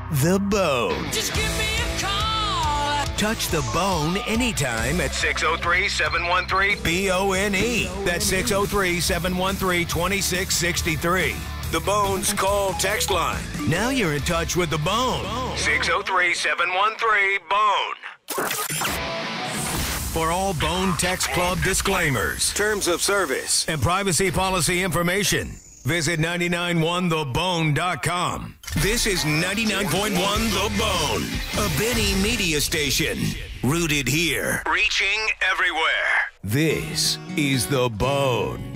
The Bone. Just give me a call. Touch the bone anytime at 603-713-BONE. That's 603-713-2663. The Bone's call text line. Now you're in touch with The Bone. 603-713-BONE. For all Bone Text Club disclaimers, terms of service, and privacy policy information, visit 991thebone.com. This is 99.1 The Bone, a Benny media station. Rooted here, reaching everywhere. This is The Bone.